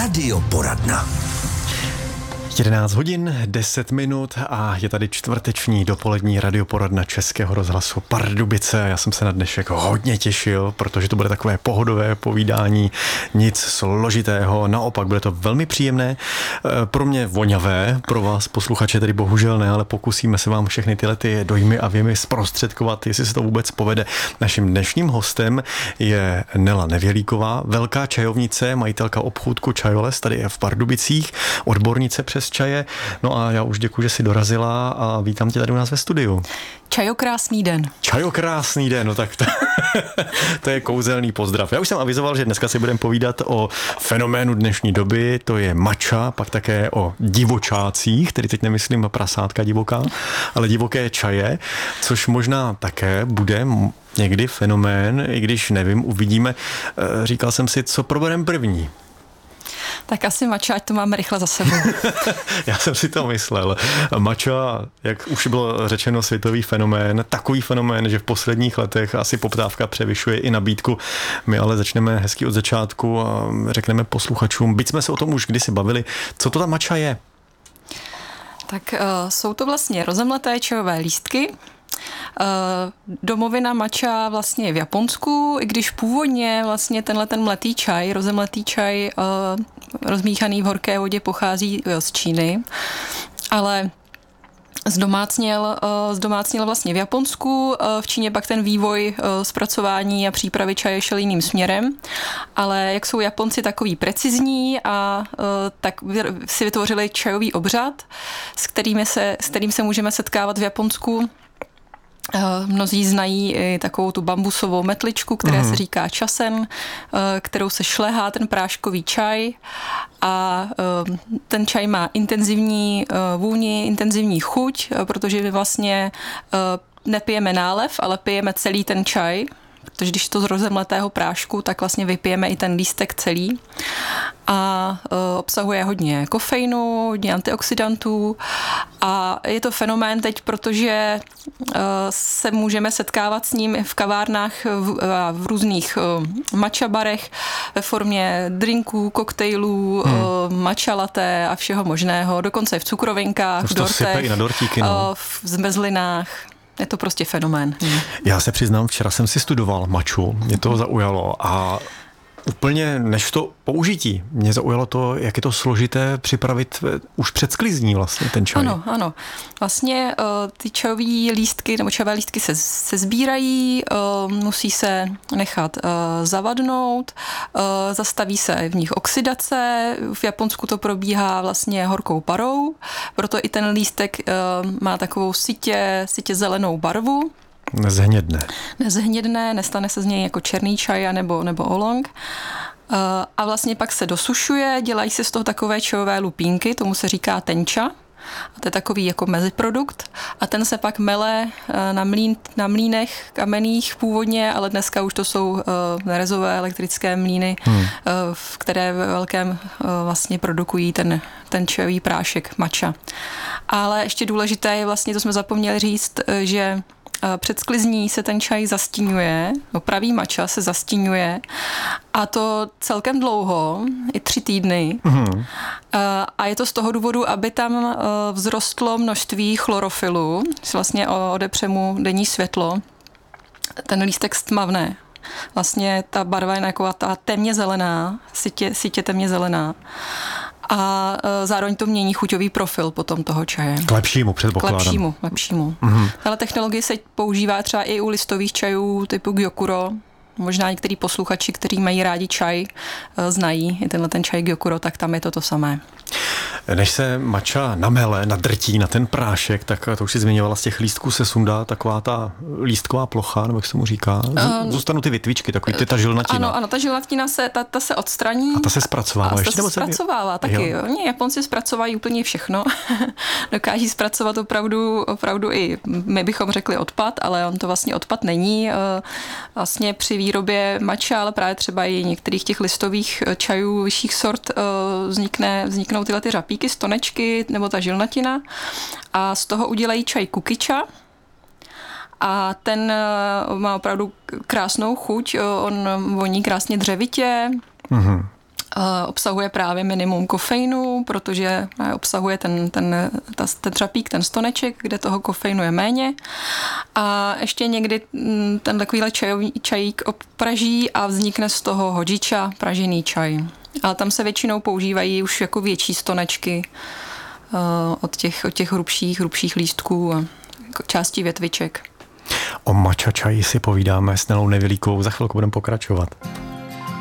Radioporadna. 11 hodin, 10 minut a je tady čtvrteční dopolední radioporadna Českého rozhlasu Pardubice. Já jsem se na dnešek hodně těšil, protože to bude takové pohodové povídání, nic složitého, naopak bude to velmi příjemné, pro mě voňavé, pro vás posluchače tedy bohužel ne, ale pokusíme se vám všechny tyhle ty dojmy a věmy zprostředkovat, jestli se to vůbec povede. Naším dnešním hostem je Nela Nevělíková, velká čajovnice, majitelka obchůdku Čajoles tady v Pardubicích, odbornice přes čaje. No a já už děkuji, že jsi dorazila a vítám tě tady u nás ve studiu. Čajokrásný den. Čajokrásný den, no tak to je kouzelný pozdrav. Já už jsem avizoval, že dneska si budeme povídat o fenoménu dnešní doby, to je matcha, pak také o divočácích, tedy teď nemyslím prasátka divoká, ale divoké čaje, což možná také bude někdy fenomén, i když nevím, uvidíme. Říkal jsem si, co probereme první. Tak asi matcha, ať to máme rychle za sebou. Já jsem si to myslel. Matcha, jak už bylo řečeno, světový fenomén, takový fenomén, že v posledních letech asi poptávka převyšuje i nabídku. My ale začneme hezky od začátku a řekneme posluchačům, byť jsme se o tom už kdysi bavili, co to ta matcha je? Tak jsou to vlastně rozemleté čajové lístky. Domovina matcha vlastně je v Japonsku, i když původně vlastně ten mletý čaj, rozemletý čaj rozmíchaný v horké vodě pochází z Číny, ale zdomácněl vlastně v Japonsku, v Číně pak ten vývoj zpracování a přípravy čaje šel jiným směrem, ale jak jsou Japonci takový precizní a tak si vytvořili čajový obřad, s kterým se můžeme setkávat v Japonsku. Mnozí znají i takovou tu bambusovou metličku, která se říká časen, kterou se šlehá ten práškový čaj a ten čaj má intenzivní vůni, intenzivní chuť, protože vlastně nepijeme nálev, ale pijeme celý ten čaj, protože když to z rozemletého prášku, tak vlastně vypijeme i ten lístek celý a obsahuje hodně kofeinu, hodně antioxidantů a je to fenomén teď, protože se můžeme setkávat s ním v kavárnách, v různých matcha barech ve formě drinků, koktejlů, matcha latte a všeho možného, dokonce i v cukrovinkách, v dortech, na dortíky, no. v zmrzlinách. Je to prostě fenomén. Já se přiznám, včera jsem si studoval matchu, mě to zaujalo a úplně než to použití, mě zaujalo to, jak je to složité připravit už před sklizní vlastně ten čaj. Ano. Vlastně ty čajové lístky nebo čajové lístky se sbírají, musí se nechat zavadnout, zastaví se v nich oxidace, v Japonsku to probíhá vlastně horkou parou, proto i ten lístek má takovou sytě zelenou barvu. Nezhnědné, nestane se z něj jako černý čaj nebo oolong. A vlastně pak se dosušuje, dělají se z toho takové čajové lupínky, tomu se říká tenča. A to je takový jako meziprodukt. A ten se pak mele na mlýnech kamenných původně, ale dneska už to jsou nerezové elektrické mlýny, které ve velkém vlastně produkují ten čajový prášek matcha. Ale ještě důležité je vlastně, to jsme zapomněli říct, že před sklizní se ten čaj zastíňuje, pravý matcha se zastíňuje a to celkem dlouho, i 3 týdny. A je to z toho důvodu, aby tam vzrostlo množství chlorofilu, vlastně odepře mu denní světlo, ten lístek stmavne. Vlastně ta barva je taková ta temně zelená, sytě temně zelená. A zároveň to mění chuťový profil potom toho čaje. K lepšímu, předpokládám. K lepšímu. Ale technologie se používá třeba i u listových čajů typu Gyokuro. Možná některý posluchači, kteří mají rádi čaj, znají i ten čaj Gyokuro, tak tam je to samé. Než se matcha namele, nadrtí na ten prášek, tak to už si zmiňovala, z těch lístků se sundá taková ta lístková plocha, nebo jak se mu říká. Zůstanou ty větvičky, takový ta žilnatina. Ano, ta žilnatina ta se odstraní. A ta se zpracovává ještě? Ta se zpracovává taky. Oni Japonci zpracovají úplně všechno. Dokáží zpracovat opravdu i, my bychom řekli odpad, ale on to vlastně odpad není. Vlastně při výrobě matcha, ale právě třeba i některých těch listových čajů vyšších sort vzniknou tyhle ty řapíky, stonečky nebo ta žilnatina a z toho udělají čaj kukiča a ten má opravdu krásnou chuť, on voní krásně dřevitě Obsahuje právě minimum kofeinu, protože obsahuje ten třapík, ten stoneček, kde toho kofeinu je méně. A ještě někdy ten takovýhle čajík opraží a vznikne z toho hodžiča, pražený čaj. Ale tam se většinou používají už jako větší stonečky od těch hrubších lístků a částí větviček. O matcha čaji si povídáme s Nelou Nevilíkovou, za chvilku budeme pokračovat.